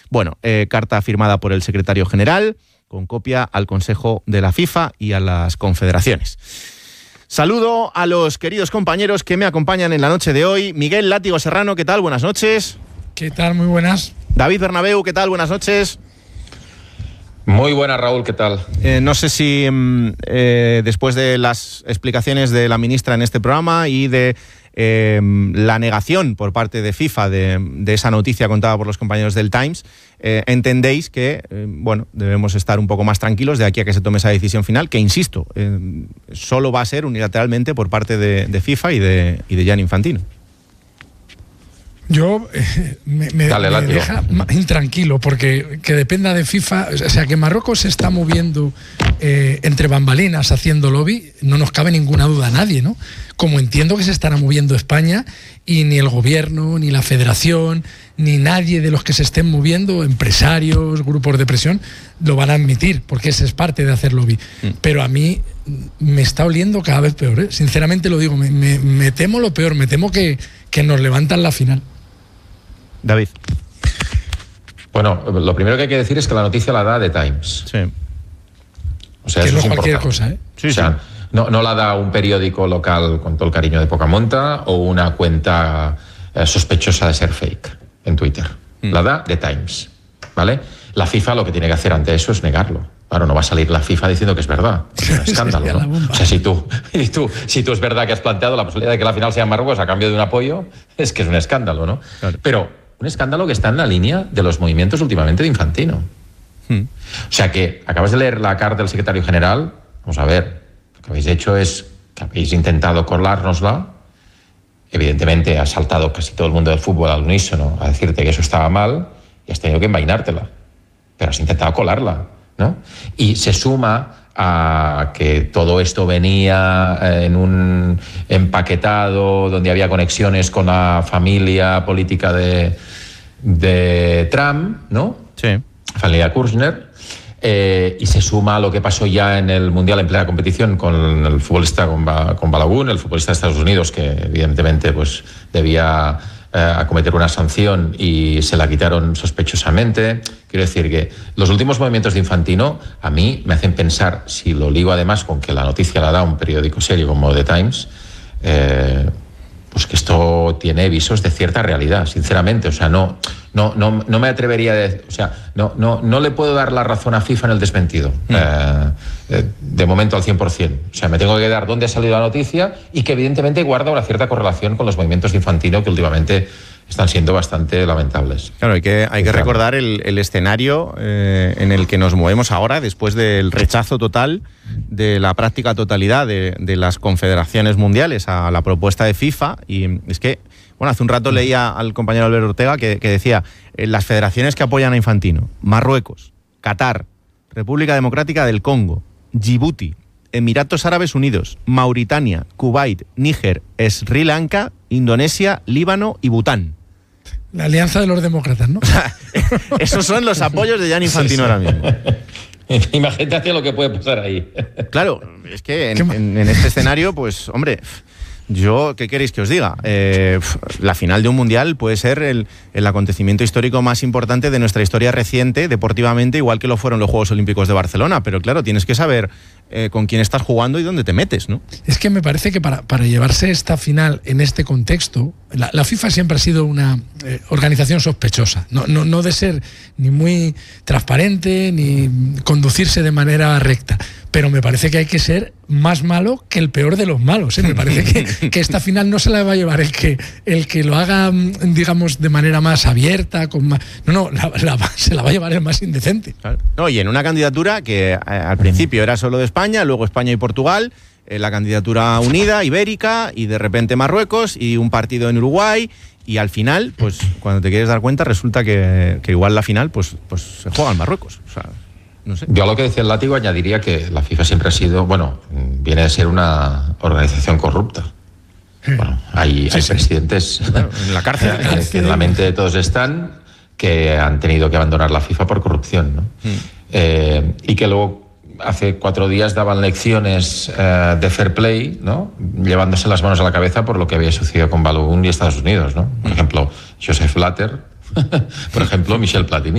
Bueno, carta firmada por el secretario general, con copia al Consejo de la FIFA y a las confederaciones. Saludo a los queridos compañeros que me acompañan en la noche de hoy. Miguel Látigo Serrano, ¿qué tal? Buenas noches. ¿Qué tal? Muy buenas. David Bernabéu, ¿qué tal? Buenas noches. Muy buenas, Raúl, ¿qué tal? No sé si después de las explicaciones de la ministra en este programa y de la negación por parte de FIFA de esa noticia contada por los compañeros del Times, entendéis que debemos estar un poco más tranquilos de aquí a que se tome esa decisión final, que insisto, solo va a ser unilateralmente por parte de FIFA y de Gianni Infantino. Yo me deja intranquilo, porque que dependa de FIFA, o sea, que Marruecos se está moviendo entre bambalinas haciendo lobby, no nos cabe ninguna duda a nadie, ¿no? Como entiendo que se estará moviendo España, y ni el gobierno, ni la federación, ni nadie de los que se estén moviendo, empresarios, grupos de presión, lo van a admitir, porque ese es parte de hacer lobby. Pero a mí me está oliendo cada vez peor, ¿eh? Sinceramente lo digo, me temo lo peor, me temo que nos levantan la final. David. Bueno, lo primero que hay que decir es que la noticia la da The Times. Sí. O sea, que eso no es cualquier importante. cosa, ¿eh? Sí, o sea, no la da un periódico local con todo el cariño de poca monta o una cuenta sospechosa de ser fake en Twitter. La da The Times, ¿vale? La FIFA lo que tiene que hacer ante eso es negarlo. Claro, no va a salir la FIFA diciendo que es verdad. Es un escándalo, ¿no? O sea, si tú es verdad que has planteado la posibilidad de que la final sea en Marruecos a cambio de un apoyo, es que es un escándalo, ¿no? Claro. Pero un escándalo que está en la línea de los movimientos últimamente de Infantino. O sea que acabas de leer la carta del secretario general. Vamos a ver, lo que habéis hecho es que habéis intentado colárnosla. Evidentemente ha saltado casi todo el mundo del fútbol al unísono a decirte que eso estaba mal y has tenido que envainártela. Pero has intentado colarla, ¿no? Y se suma a que todo esto venía en un empaquetado donde había conexiones con la familia política de Trump, ¿no? Sí. Familia Kirchner, y se suma a lo que pasó ya en el Mundial en plena competición con el futbolista con Balagun, el futbolista de Estados Unidos, que evidentemente pues debía acometer una sanción y se la quitaron sospechosamente. Quiero decir que los últimos movimientos de Infantino a mí me hacen pensar, si lo ligo además con que la noticia la da un periódico serio como The Times, pues que esto tiene visos de cierta realidad, sinceramente. O sea, no me atrevería no le puedo dar la razón a FIFA en el desmentido, de momento al 100%. O sea, me tengo que dar dónde ha salido la noticia y que evidentemente guarda una cierta correlación con los movimientos de Infantino que últimamente están siendo bastante lamentables. Claro, hay que recordar el escenario en el que nos movemos ahora, después del rechazo total de la práctica totalidad de las confederaciones mundiales a la propuesta de FIFA. Y es que, bueno, hace un rato leía al compañero Alberto Ortega que decía las federaciones que apoyan a Infantino: Marruecos, Qatar, República Democrática del Congo, Djibouti, Emiratos Árabes Unidos, Mauritania, Kuwait, Níger, Sri Lanka, Indonesia, Líbano y Bután. La alianza de los demócratas, ¿no? Esos son los apoyos de Gianni Infantino ahora mismo. Imagínate lo que puede pasar ahí. Claro, es que en este escenario, pues, hombre, ¿qué queréis que os diga? La final de un mundial puede ser el acontecimiento histórico más importante de nuestra historia reciente, deportivamente, igual que lo fueron los Juegos Olímpicos de Barcelona. Pero claro, tienes que saber con quién estás jugando y dónde te metes, ¿no? Es que me parece que para llevarse esta final en este contexto, la FIFA siempre ha sido una organización sospechosa, no de ser ni muy transparente ni conducirse de manera recta. Pero me parece que hay que ser más malo que el peor de los malos, ¿eh? Me parece que esta final no se la va a llevar el que lo haga, digamos, de manera más abierta, con más... se la va a llevar el más indecente. Claro. No, y en una candidatura que al principio era solo de España, luego España y Portugal, la candidatura unida, ibérica, y de repente Marruecos, y un partido en Uruguay, y al final, pues cuando te quieres dar cuenta, resulta que igual la final pues se juega en Marruecos. O sea, no sé. Yo a lo que decía el Látigo añadiría que la FIFA siempre ha sido, viene a ser una organización corrupta. Bueno, hay presidentes en la cárcel, que en la mente de todos están, que han tenido que abandonar la FIFA por corrupción, ¿no? Y que luego hace 4 días daban lecciones de fair play, ¿no? Llevándose las manos a la cabeza por lo que había sucedido con Balogun y Estados Unidos, ¿no? Por ejemplo, Joseph Blatter, por ejemplo, Michel Platini.